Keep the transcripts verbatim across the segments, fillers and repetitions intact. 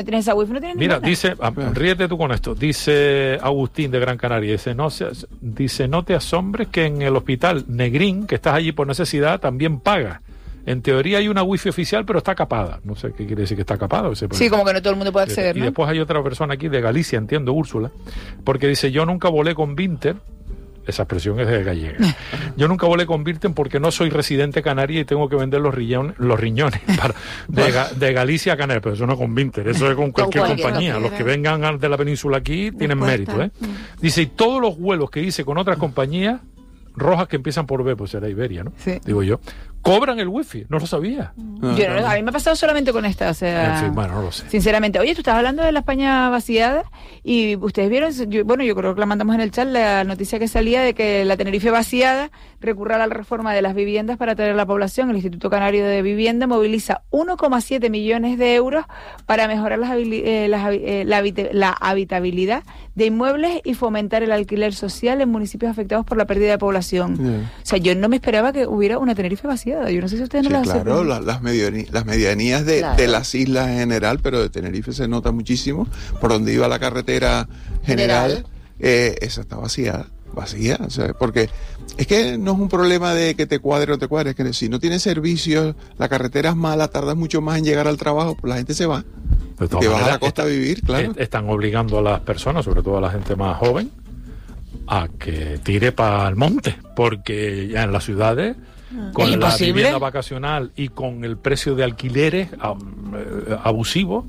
¿Tienes esa wifi? No tienes Mira, ninguna. dice, ah, ríete tú con esto, dice Agustín de Gran Canaria, dice no, se, dice, no te asombres que en el hospital Negrín, que estás allí por necesidad, también paga. En teoría hay una wifi oficial, pero está capada. No sé qué quiere decir que está capada. O sea, sí, como que no todo el mundo puede acceder, y ¿no? después hay otra persona aquí de Galicia, entiendo, Úrsula, porque dice, yo nunca volé con Vinter. Esa expresión es de gallega. Yo nunca volé con Virten porque no soy residente canaria y tengo que vender los riñones, los riñones para, de, de Galicia a Canarias. Pero eso no es con Vinter, eso es con cualquier, con cualquier compañía. Los que vengan de la península aquí tienen mérito, ¿eh? Dice, y todos los vuelos que hice con otras compañías rojas que empiezan por B, pues será Iberia, ¿no? Sí. Digo yo. Cobran el wifi, no lo sabía. No, yo no, a mí me ha pasado solamente con esta, o sea... En fin, bueno, no lo sé. Sinceramente. Oye, tú estás hablando de la España vaciada y ustedes vieron, yo, bueno, yo creo que la mandamos en el chat, la noticia que salía de que la Tenerife vaciada recurra a la reforma de las viviendas para atraer a la población. El Instituto Canario de Vivienda moviliza uno coma siete millones de euros para mejorar las habili- eh, las, eh, la, habit- la habitabilidad de inmuebles y fomentar el alquiler social en municipios afectados por la pérdida de población. Yeah. O sea, yo no me esperaba que hubiera una Tenerife vaciada. Yo no sé si ustedes no sí, lo hacen. Claro, la, las, mediani, las medianías de, claro. de las islas en general, pero de Tenerife se nota muchísimo. Por donde iba la carretera general, general. Eh, esa está vacía, vacía. O sea, porque es que no es un problema de que te cuadre o te cuadre, es que si no tienes servicios, la carretera es mala, tardas mucho más en llegar al trabajo, pues la gente se va. Te vas a la costa a vivir, claro. Están obligando a las personas, sobre todo a la gente más joven, a que tire para el monte, porque ya en las ciudades... Con la vivienda vacacional y con el precio de alquileres abusivo,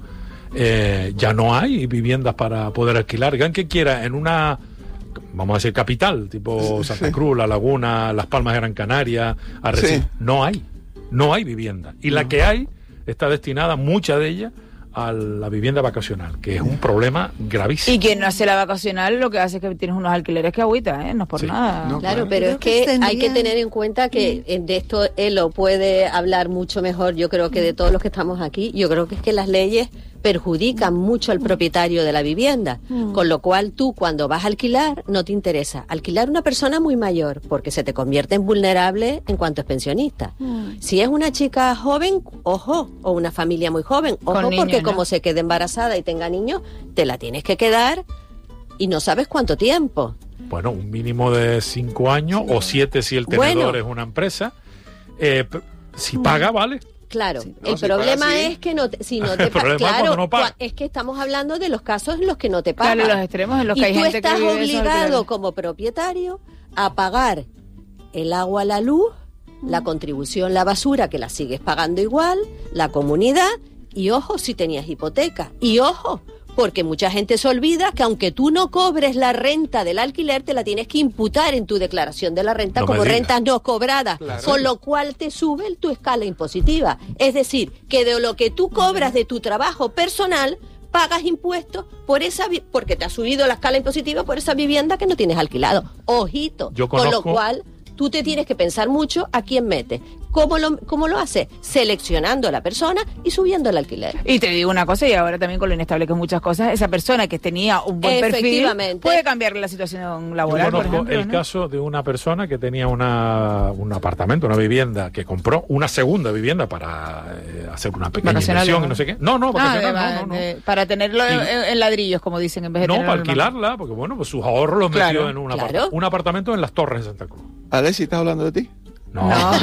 eh, ya no hay viviendas para poder alquilar. Gan que quiera en una, vamos a decir, capital, tipo Santa Cruz, La Laguna, Las Palmas de Gran Canaria, Arrecife, sí. no hay, no hay vivienda. Y la que hay está destinada, mucha de ella, a la vivienda vacacional, que es un problema gravísimo. Y quien no hace la vacacional lo que hace es que tienes unos alquileres que agüita, ¿eh? No es por sí. nada. No, claro, pero es que, que hay que tener en cuenta que mm. de esto él lo puede hablar mucho mejor, yo creo que de todos los que estamos aquí, yo creo que es que las leyes perjudican mucho al propietario de la vivienda, mm. con lo cual tú cuando vas a alquilar no te interesa alquilar una persona muy mayor porque se te convierte en vulnerable en cuanto es pensionista. Mm. Si es una chica joven, ojo, o una familia muy joven, ojo, niños, porque ¿no? como se quede embarazada y tenga niños, te la tienes que quedar y no sabes cuánto tiempo. Bueno, un mínimo de cinco años sí. o siete si el tenedor bueno. es una empresa. Eh, si paga, vale. Claro, sí, no, el si problema paga, sí. es que no te, si no te paga, claro, no paga. Es que estamos hablando de los casos en los que no te pagan. Claro, los extremos en los que hay gente que vive. Y tú estás obligado como propietario a pagar el agua, la luz, mm. la contribución, la basura, que la sigues pagando igual, la comunidad, y ojo si tenías hipoteca, y ojo, porque mucha gente se olvida que aunque tú no cobres la renta del alquiler, te la tienes que imputar en tu declaración de la renta no como rentas no cobradas, claro. con lo cual te sube tu escala impositiva. Es decir, que de lo que tú cobras de tu trabajo personal, pagas impuestos por esa vi- porque te ha subido la escala impositiva por esa vivienda que no tienes alquilado. Ojito, Yo conozco... con lo cual tú te tienes que pensar mucho a quién metes. ¿Cómo lo, cómo lo hace? Seleccionando a la persona y subiendo el alquiler. Y te digo una cosa, y ahora también con lo inestable que es muchas cosas, esa persona que tenía un buen perfil puede cambiarle la situación laboral. Yo conozco por ejemplo, el ¿no? caso de una persona que tenía una, un apartamento, una vivienda, que compró una segunda vivienda para eh, hacer una pequeña inversión ¿no? y no sé qué. No, no, vacacional, ah, de, no, no, no. De, para tenerlo y, en, en ladrillos, como dicen, en vez de no, tenerlo para alquilarla, porque bueno, pues sus ahorros los claro, metió en una claro. apart- un apartamento en las Torres de Santa Cruz. Alexis, ¿estás hablando de ti? No, no.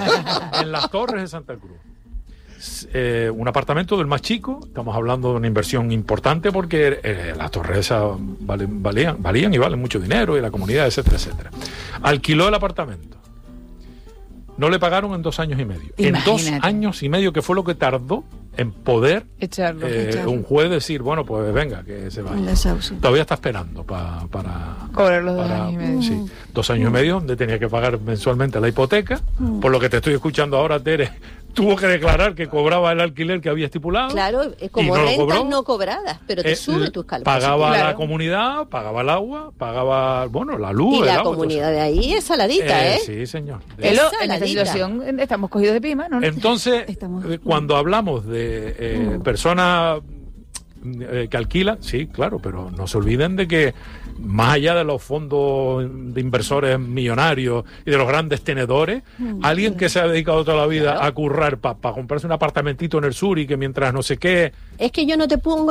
En las Torres de Santa Cruz. Eh, un apartamento del más chico, estamos hablando de una inversión importante porque eh, las torres esas valen, valían, valían y valen mucho dinero y la comunidad, etcétera, etcétera. Alquiló el apartamento. No le pagaron en dos años y medio. Imagínate. En dos años y medio, que fue lo que tardó en poder echarlo, eh, echarlo. un juez decir, bueno, pues venga, que se vaya. Todavía está esperando pa, para... cobrar los dos para, años y medio. Sí, dos años mm. y medio donde tenía que pagar mensualmente la hipoteca. Mm. Por lo que te estoy escuchando ahora, Tere, tuvo que declarar que cobraba el alquiler que había estipulado. Claro, es como no rentas no cobradas, pero te eh, sube tu escala. Pagaba claro. la comunidad, pagaba el agua, pagaba, bueno, la luz. Y el la agua, comunidad de ahí es saladita, ¿eh? ¿eh? Sí, señor. Elo, en esta situación estamos cogidos de pima, ¿no? Entonces, estamos... cuando hablamos de eh, personas eh, que alquilan, sí, claro, pero no se olviden de que más allá de los fondos de inversores millonarios y de los grandes tenedores, mm, alguien sí. que se ha dedicado toda la vida claro. a currar para pa comprarse un apartamentito en el sur y que mientras no sé qué... Es que yo no te pongo